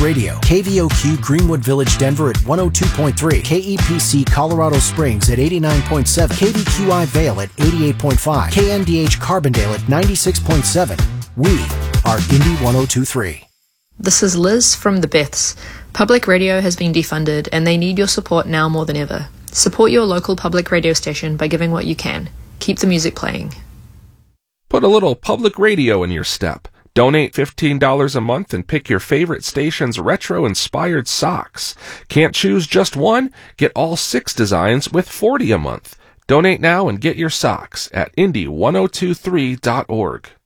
Radio, KVOQ Greenwood Village, Denver at 102.3, KEPC Colorado Springs at 89.7, KVQI Vale at 88.5, KNDH Carbondale at 96.7. We are Indy 102.3. This is Liz from the Beths. Public radio has been defunded and they need your support now more than ever. Support your local public radio station by giving what you can. Keep the music playing. Put a little public radio in your step. Donate $15 a month and pick your favorite station's retro-inspired socks. Can't choose just one? Get all 6 designs with $40 a month. Donate now and get your socks at indy1023.org.